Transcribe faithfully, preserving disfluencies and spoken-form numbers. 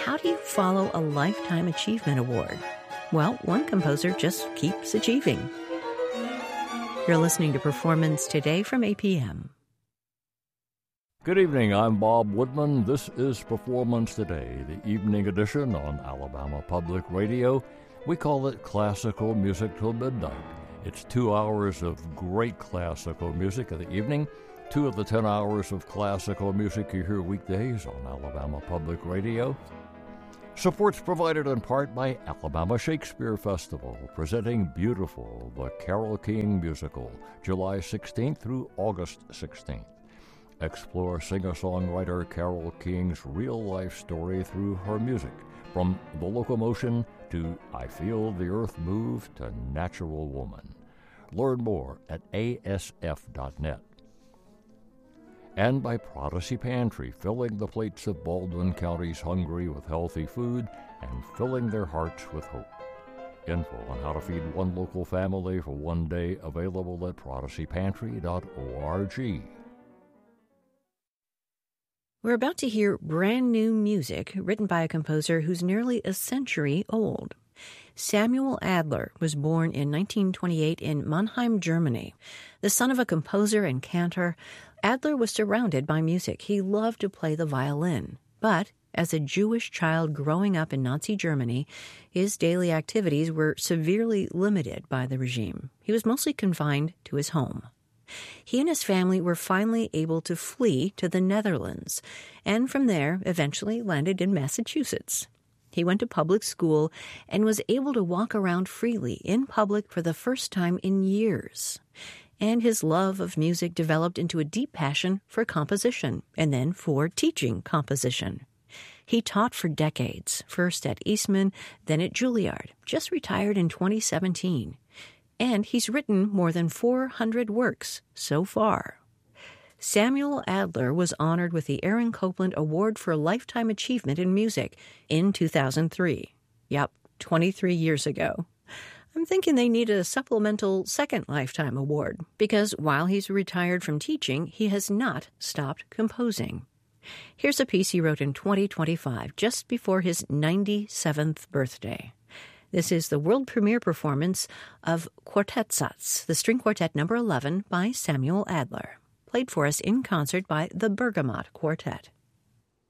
how do you follow a Lifetime Achievement Award? Well, one composer just keeps achieving. You're listening to Performance Today from A P M. Good evening, I'm Bob Woodman. This is Performance Today, the evening edition on Alabama Public Radio. We call it Classical Music Till Midnight. It's two hours of great classical music in the evening, two of the ten hours of classical music you hear weekdays on Alabama Public Radio. Support's provided in part by Alabama Shakespeare Festival, presenting Beautiful, the Carole King musical, July sixteenth through August sixteenth. Explore singer-songwriter Carole King's real-life story through her music, from The Locomotion to I Feel the Earth Move to Natural Woman. Learn more at A S F dot net. And by Prodigy Pantry, filling the plates of Baldwin County's hungry with healthy food and filling their hearts with hope. Info on how to feed one local family for one day available at prodigy pantry dot org. We're about to hear brand new music written by a composer who's nearly a century old. Samuel Adler was born in nineteen twenty-eight in Mannheim, Germany. The son of a composer and cantor, Adler was surrounded by music. He loved to play the violin. But as a Jewish child growing up in Nazi Germany, his daily activities were severely limited by the regime. He was mostly confined to his home. He and his family were finally able to flee to the Netherlands, and from there eventually landed in Massachusetts. He went to public school and was able to walk around freely in public for the first time in years. And his love of music developed into a deep passion for composition, and then for teaching composition. He taught for decades, first at Eastman, then at Juilliard, just retired in twenty seventeen. And he's written more than four hundred works so far. Samuel Adler was honored with the Aaron Copland Award for Lifetime Achievement in Music in two thousand three. Yep, twenty-three years ago. I'm thinking they need a supplemental second Lifetime Award, because while he's retired from teaching, he has not stopped composing. Here's a piece he wrote in twenty twenty-five, just before his ninety-seventh birthday. This is the world premiere performance of Quartettsatz, the string quartet number eleven by Samuel Adler, played for us in concert by the Bergamot Quartet.